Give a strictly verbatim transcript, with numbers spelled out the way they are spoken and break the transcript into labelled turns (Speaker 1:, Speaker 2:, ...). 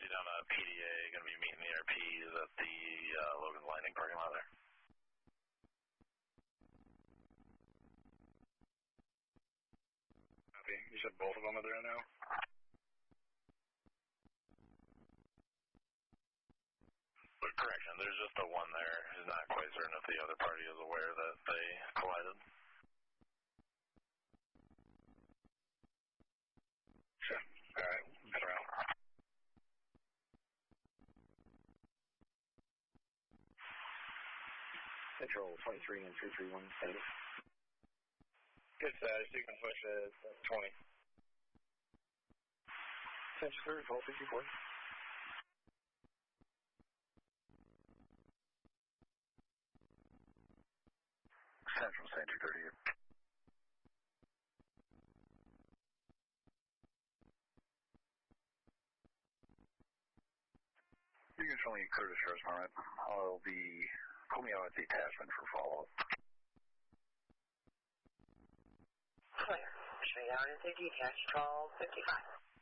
Speaker 1: fifty down to P D A, going to be meeting the E R Ps at the uh, Logan's Landing parking lot there.
Speaker 2: Copy. You said both of them are there now?
Speaker 1: Correction, there's just the one there. He's not quite certain if the other party is aware that they collided.
Speaker 2: Sure. All right. Head around.
Speaker 3: Control twenty-three and three three one.
Speaker 2: Good size. You can push it at twenty.
Speaker 3: Central third, twelve fifty-four.
Speaker 2: Central Century thirty. You can show me Curtis Sheriff's Department. I'll be, pull me out at the attachment for follow-up.
Speaker 4: Clear. Straight out into detached twelve fifty-five.